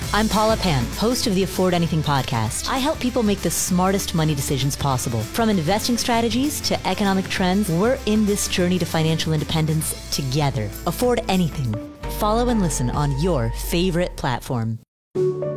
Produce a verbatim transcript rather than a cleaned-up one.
I'm Paula Pant, host of the Afford Anything podcast. I help people make the smartest money decisions possible. From investing strategies to economic trends, we're in this journey to financial independence together. Afford Anything. Follow and listen on your favorite platform.